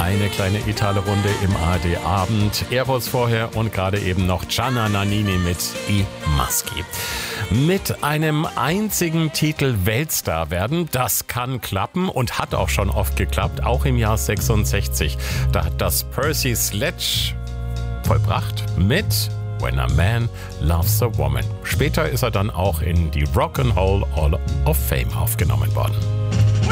eine kleine Italo-Runde im ARD-Abend. Eros vorher und gerade eben noch Gianna Nannini mit I Maschi. Mit einem einzigen Titel Weltstar werden, das kann klappen und hat auch schon oft geklappt, auch im Jahr 66. Da hat das Percy Sledge vollbracht mit When a Man Loves a Woman. Später ist er dann auch in die Rock and Roll Hall of Fame aufgenommen worden.